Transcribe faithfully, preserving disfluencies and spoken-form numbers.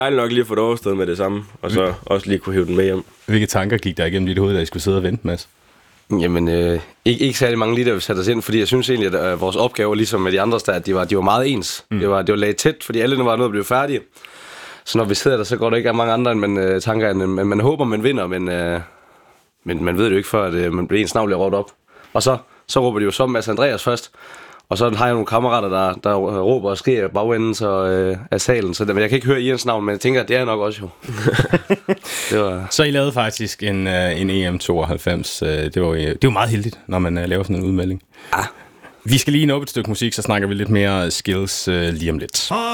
Jeg nok lige få det overstået med det samme, og så også lige kunne hive den med hjem. Hvilke tanker gik der igennem dit hoved, da I skulle sidde og vente, Mads? Jamen, øh, ikke, ikke særlig mange lige, der vi satte os ind, fordi jeg synes egentlig, at øh, vores opgaver, ligesom med de andre, der, at de var, de var meget ens. Mm. Det var, det var lagt tæt, fordi alle var nødt at blive færdige. Så når vi sidder der, så går der ikke mange andre, end man øh, tanker, end man, man håber, man vinder, men, øh, men man ved det jo ikke før, at øh, man bliver ens navn bliver råbt op. Og så, så råber de jo så Mads Andreas først, og så har jeg nogle kammerater, der, der råber og skriger bagenden så, øh, af salen, så der, men jeg kan ikke høre Jens navn, men jeg tænker, at det er nok også jo. det var... Så I lavede faktisk en, uh, en E M tooghalvfems. Uh, det, var, det er jo meget heldigt, når man uh, laver sådan en udmelding. Ah. Vi skal lige nå op et stykke musik, så snakker vi lidt mere skills uh, lige om lidt.